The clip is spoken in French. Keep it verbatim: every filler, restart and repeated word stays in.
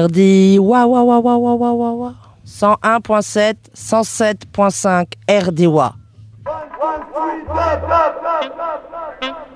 R D wa wa wa wa wa wa wa wa. cent un virgule sept, cent sept virgule cinq R D W A.